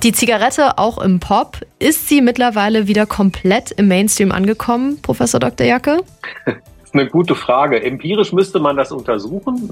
Die Zigarette auch im Pop. Ist sie mittlerweile wieder komplett im Mainstream angekommen, Professor Dr. Jacke? Das ist eine gute Frage. Empirisch müsste man das untersuchen,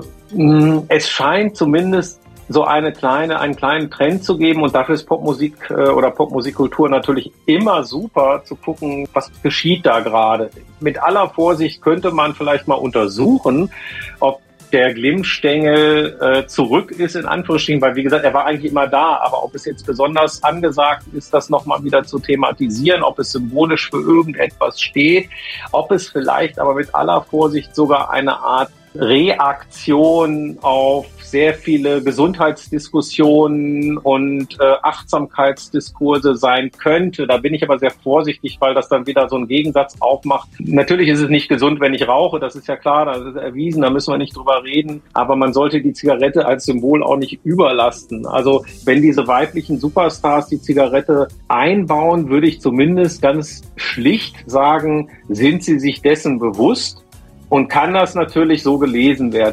ne? Es scheint zumindest so einen kleinen Trend zu geben, und dafür ist Popmusik oder Popmusikkultur natürlich immer super zu gucken, was geschieht da gerade. Mit aller Vorsicht könnte man vielleicht mal untersuchen, ob der Glimmstängel zurück ist, in Anführungsstrichen, weil, wie gesagt, er war eigentlich immer da, aber ob es jetzt besonders angesagt ist, das nochmal wieder zu thematisieren, ob es symbolisch für irgendetwas steht, ob es vielleicht aber mit aller Vorsicht sogar eine Art Reaktion auf sehr viele Gesundheitsdiskussionen und Achtsamkeitsdiskurse sein könnte. Da bin ich aber sehr vorsichtig, weil das dann wieder so einen Gegensatz aufmacht. Natürlich ist es nicht gesund, wenn ich rauche, das ist ja klar, das ist erwiesen, da müssen wir nicht drüber reden. Aber man sollte die Zigarette als Symbol auch nicht überlasten. Also wenn diese weiblichen Superstars die Zigarette einbauen, würde ich zumindest ganz schlicht sagen, sind sie sich dessen bewusst? Und kann das natürlich so gelesen werden.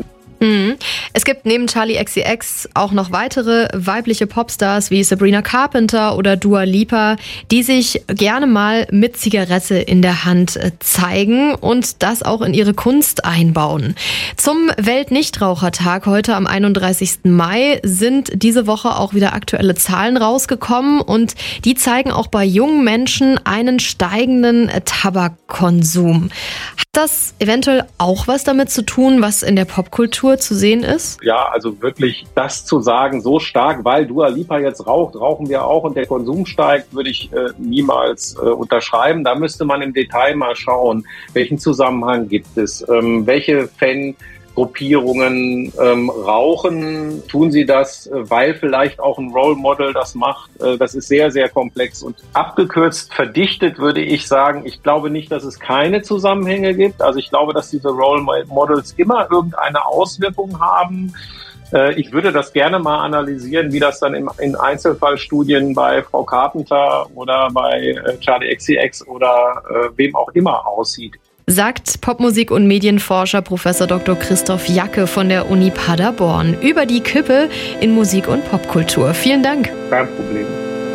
Es gibt neben Charli XCX auch noch weitere weibliche Popstars wie Sabrina Carpenter oder Dua Lipa, die sich gerne mal mit Zigarette in der Hand zeigen und das auch in ihre Kunst einbauen. Zum Weltnichtrauchertag heute am 31. Mai sind diese Woche auch wieder aktuelle Zahlen rausgekommen, und die zeigen auch bei jungen Menschen einen steigenden Tabakkonsum. Hat das eventuell auch was damit zu tun, was in der Popkultur zu sehen ist? Ja, also wirklich das zu sagen, so stark, weil Dua Lipa jetzt raucht, rauchen wir auch und der Konsum steigt, würde ich niemals unterschreiben. Da müsste man im Detail mal schauen, welchen Zusammenhang gibt es, welche Fangruppierungen rauchen, tun sie das, weil vielleicht auch ein Role Model das macht. Das ist sehr, sehr komplex und abgekürzt, verdichtet würde ich sagen, ich glaube nicht, dass es keine Zusammenhänge gibt. Also ich glaube, dass diese Role Models immer irgendeine Auswirkung haben. Ich würde das gerne mal analysieren, wie das dann in Einzelfallstudien bei Frau Carpenter oder bei Charli XCX oder wem auch immer aussieht. Sagt Popmusik- und Medienforscher Professor Dr. Christoph Jacke von der Uni Paderborn über die Kippe in Musik und Popkultur. Vielen Dank. Kein Problem.